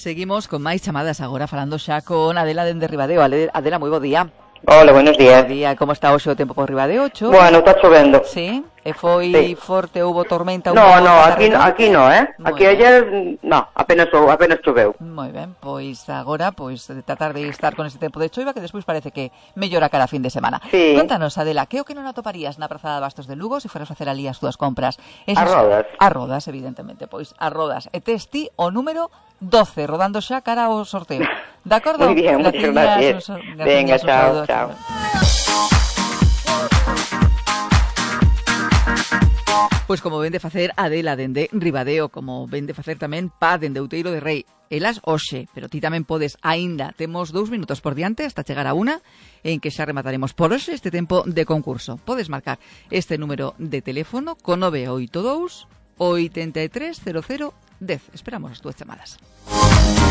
Seguimos con máis chamadas agora falando xa con Adela dende Ribadeo. Adela, moi bo día. Hola, buenos días. Bo día, como está hoxe o tempo por Ribadeo? Bueno, está chovendo. Sí? E foi forte, hubo tormenta? No, aquí no, aquí ayer, no, apenas choveu. Moi ben, pois agora, tratar de estar con ese tempo de choiva que despois parece que mellora cara a fin de semana. Sí. Contanos, Adela, que o que non atoparías na Praza de Bastos de Lugo se fueras facer ali as túas compras? As rodas. As rodas, evidentemente, pois as rodas. E tes ti o número 12, rodando xa cara ao sorteo. De acordo? Moi bien, moitas gracias. Venga, chao. Pois como ven de facer Adela dende Ribadeo, como ven de facer tamén Pa dende Outeiro de Rei, elas hoxe, pero ti tamén podes aínda, temos 2 minutos por diante hasta chegar a una, en que xa remataremos por hoxe este tempo de concurso. Podes marcar este número de teléfono con 982 83 00 10. Esperamos as túas chamadas.